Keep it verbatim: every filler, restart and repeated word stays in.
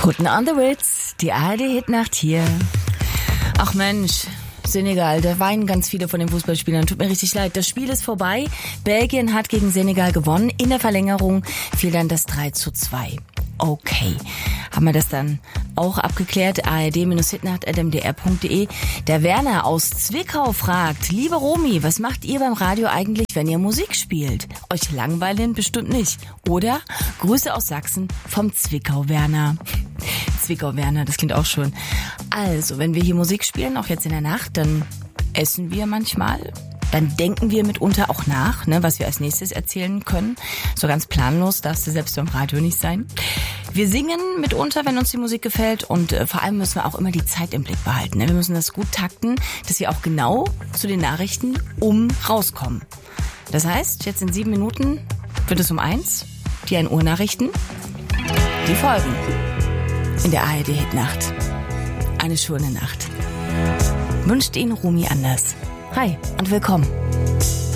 Putting on the Ritz, die A R D-Hitnacht hier. Ach Mensch, Senegal, da weinen ganz viele von den Fußballspielern. Tut mir richtig leid. Das Spiel ist vorbei. Belgien hat gegen Senegal gewonnen. In der Verlängerung fiel dann das drei zu zwei. Okay, haben wir das dann auch abgeklärt. A R D-Hitnacht at m d r punkt d e. Der Werner aus Zwickau fragt: Liebe Romy, was macht ihr beim Radio eigentlich, wenn ihr Musik spielt? Euch langweilen bestimmt nicht, oder? Grüße aus Sachsen vom Zwickau-Werner. Zwickau-Werner, das klingt auch schön. Also, wenn wir hier Musik spielen, auch jetzt in der Nacht, dann essen wir manchmal. Dann denken wir mitunter auch nach, ne, was wir als nächstes erzählen können. So ganz planlos darfst du selbst beim Radio nicht sein. Wir singen mitunter, wenn uns die Musik gefällt, und äh, vor allem müssen wir auch immer die Zeit im Blick behalten. Ne? Wir müssen das gut takten, dass wir auch genau zu den Nachrichten um rauskommen. Das heißt, jetzt in sieben Minuten wird es um eins, die ein Uhr Nachrichten, die folgen in der A R D-Hitnacht. Eine schöne Nacht. Wünscht Ihnen Romy Anders. Hi und willkommen.